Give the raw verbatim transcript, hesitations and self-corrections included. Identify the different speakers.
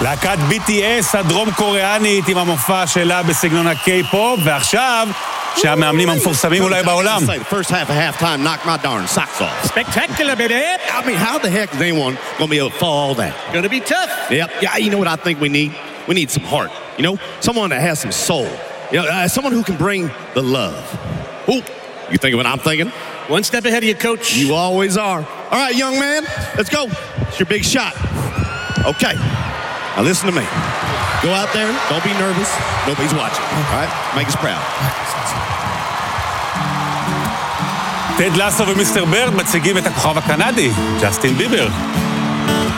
Speaker 1: להקת בי טי אס הדרום קוריאנית עם המופע שלה בסגנון הקיי-פופ, ועכשיו שהמאמנים המפורסמים אולי בעולם.
Speaker 2: First half of halftime knocked my darn socks off.
Speaker 3: Spectacular, baby.
Speaker 2: I mean, how the heck is anyone going to be able to follow all that?
Speaker 3: Gonna be tough.
Speaker 2: Yep. Yeah, you know what I think we need? We need some heart. You know, someone that has some soul. You know, uh, someone who can bring the love. Ooh, you thinking what I'm thinking?
Speaker 3: One step ahead of you, coach.
Speaker 2: You always are. All right, young man, let's go. It's your big shot. Okay. Now listen to me. Go out there. Don't be nervous. Nobody's watching. All right? Make us proud.
Speaker 1: טד לסו ומיסטר ברד מציגים את הכוכב הקנדי, ג'סטין ביבר.